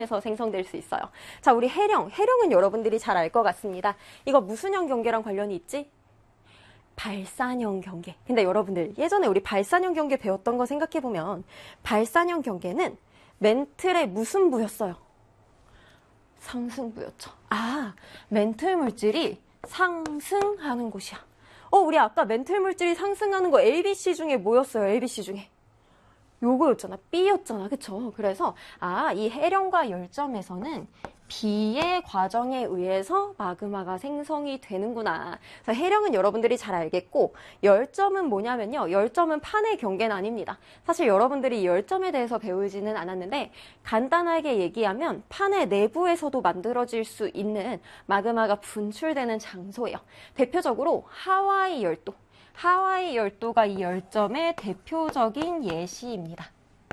에서 생성될 수 있어요. 자, 우리 해령은 여러분들이 잘 알 것 같습니다. 이거 무슨형 경계랑 관련이 있지? 발산형 경계. 근데 여러분들 예전에 우리 발산형 경계 배웠던 거 생각해보면 발산형 경계는 멘틀의 무슨 부였어요? 상승부였죠. 아, 멘틀 물질이 상승하는 곳이야. 우리 아까 멘틀 물질이 상승하는 거 ABC 중에 뭐였어요? ABC 중에. 요거였잖아. B였잖아. 그쵸? 그래서 이 해령과 열점에서는 B의 과정에 의해서 마그마가 생성이 되는구나. 그래서 해령은 여러분들이 잘 알겠고 열점은 뭐냐면요. 열점은 판의 경계는 아닙니다. 사실 여러분들이 열점에 대해서 배우지는 않았는데 간단하게 얘기하면 판의 내부에서도 만들어질 수 있는 마그마가 분출되는 장소예요. 대표적으로 하와이 열도. 하와이 열도가 이 열점의 대표적인 예시입니다.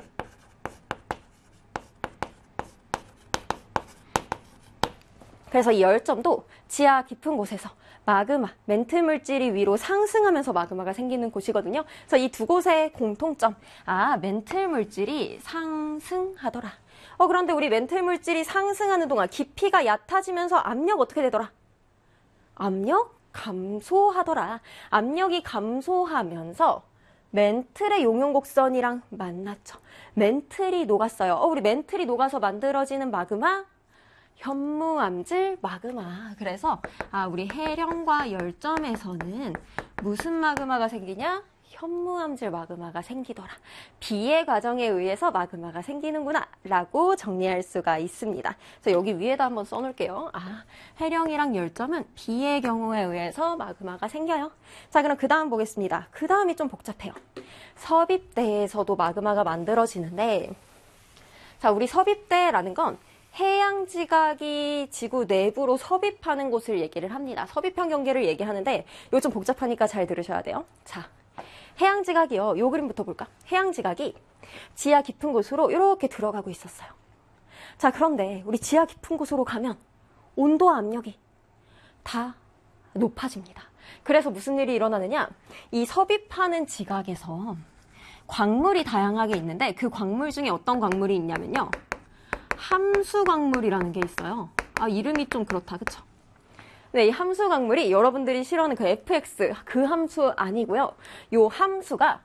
그래서 이 열점도 지하 깊은 곳에서 마그마, 멘틀 물질이 위로 상승하면서 마그마가 생기는 곳이거든요. 그래서 이 두 곳의 공통점, 멘틀 물질이 상승하더라. 그런데 우리 멘틀 물질이 상승하는 동안 깊이가 얕아지면서 압력 어떻게 되더라? 압력 감소하더라. 압력이 감소하면서 멘틀의 용융곡선이랑 만났죠. 멘틀이 녹았어요. 우리 멘틀이 녹아서 만들어지는 마그마, 현무암질 마그마. 그래서 우리 해령과 열점에서는 무슨 마그마가 생기냐? 현무암질 마그마가 생기더라. B의 과정에 의해서 마그마가 생기는구나 라고 정리할 수가 있습니다. 그래서 여기 위에다 한번 써놓을게요. 해령이랑 열점은 B의 경우에 의해서 마그마가 생겨요. 자, 그럼 그 다음 보겠습니다. 그 다음이 좀 복잡해요. 섭입대에서도 마그마가 만들어지는데, 자, 우리 섭입대라는 건 해양지각이 지구 내부로 섭입하는 곳을 얘기를 합니다. 섭입형 경계를 얘기하는데 이거 좀 복잡하니까 잘 들으셔야 돼요. 자, 해양지각이요. 요 그림부터 볼까? 해양지각이 지하 깊은 곳으로 이렇게 들어가고 있었어요. 자, 그런데 우리 지하 깊은 곳으로 가면 온도와 압력이 다 높아집니다. 그래서 무슨 일이 일어나느냐? 이 섭입하는 지각에서 광물이 다양하게 있는데 그 광물 중에 어떤 광물이 있냐면요. 함수 광물이라는 게 있어요. 이름이 좀 그렇다. 그쵸? 네, 이 함수 광물이 여러분들이 싫어하는 그 fx 그 함수 아니고요. 요 함수가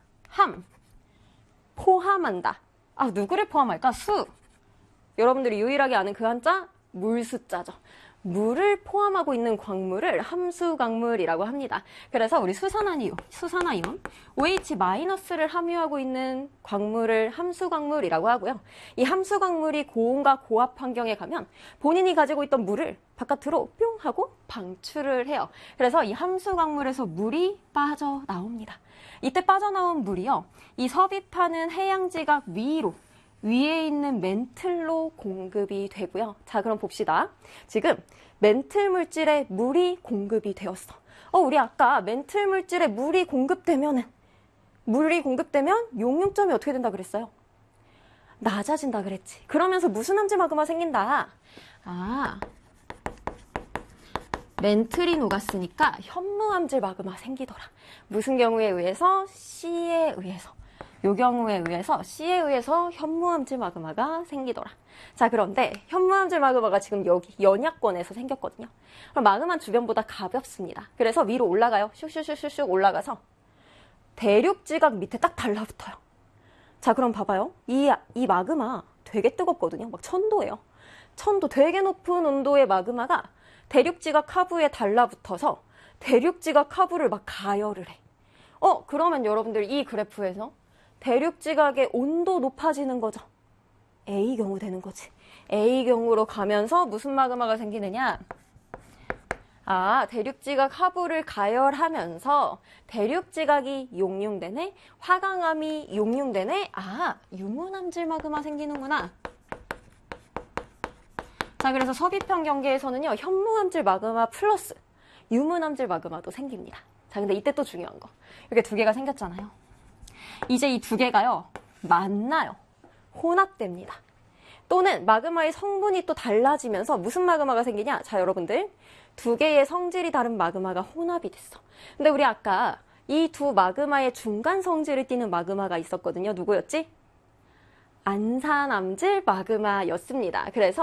포함한다. 누구를 포함할까? 수. 여러분들이 유일하게 아는 그 한자 물수자죠. 물을 포함하고 있는 광물을 함수 광물이라고 합니다. 그래서 우리 수산화이온 OH-를 함유하고 있는 광물을 함수 광물이라고 하고요. 이 함수 광물이 고온과 고압 환경에 가면 본인이 가지고 있던 물을 바깥으로 뿅 하고 방출을 해요. 그래서 이 함수 광물에서 물이 빠져나옵니다. 이때 빠져나온 물이요. 이 섭입하는 해양지각 위에 있는 멘틀로 공급이 되고요. 자, 그럼 봅시다. 지금 멘틀 물질에 물이 공급이 되었어. 우리 아까 멘틀 물질에 물이 공급되면 용융점이 어떻게 된다 그랬어요? 낮아진다 그랬지. 그러면서 무슨 함질 마그마 생긴다? 멘틀이 녹았으니까 현무암질 마그마 생기더라. 무슨 경우에 의해서? C에 의해서. 요 경우에 의해서 C에 의해서 현무암질 마그마가 생기더라. 자, 그런데 현무암질 마그마가 지금 여기 연약권에서 생겼거든요. 그럼 마그마 주변보다 가볍습니다. 그래서 위로 올라가요. 슉슉슉슉 올라가서 대륙지각 밑에 딱 달라붙어요. 자, 그럼 봐봐요. 이 마그마 되게 뜨겁거든요. 막 1000도예요. 1000도 되게 높은 온도의 마그마가 대륙지각 하부에 달라붙어서 대륙지각 하부를 막 가열을 해. 그러면 여러분들 이 그래프에서 대륙지각의 온도 높아지는 거죠. A경우 되는 거지. A경우로 가면서 무슨 마그마가 생기느냐? 대륙지각 하부를 가열하면서 대륙지각이 용융되네. 화강암이 용융되네. 유문암질 마그마 생기는구나. 자, 그래서 섭입형 경계에서는요. 현무암질 마그마 플러스 유문암질 마그마도 생깁니다. 자, 근데 이때 또 중요한 거. 이렇게 두 개가 생겼잖아요. 이제 이 두 개가요. 만나요. 혼합됩니다. 또는 마그마의 성분이 또 달라지면서 무슨 마그마가 생기냐? 자, 여러분들. 두 개의 성질이 다른 마그마가 혼합이 됐어. 근데 우리 아까 이 두 마그마의 중간 성질을 띠는 마그마가 있었거든요. 누구였지? 안산암질 마그마였습니다. 그래서